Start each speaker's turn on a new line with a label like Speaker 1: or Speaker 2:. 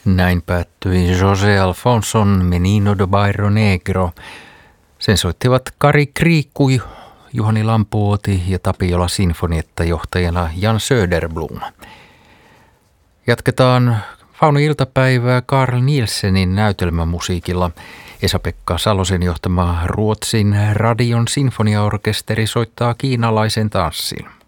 Speaker 1: Näin päättyi José Alfonson Menino de Bairro Negro. Sen soittivat Kari Kriikku, Juhani Lampuoti ja Tapiola Sinfonietta johtajana Jan Söderblom. Jatketaan Fauno-iltapäivää Carl Nielsenin näytelmämusiikilla. Esa-Pekka Salosen johtama Ruotsin radion sinfoniaorkesteri soittaa kiinalaisen tanssin.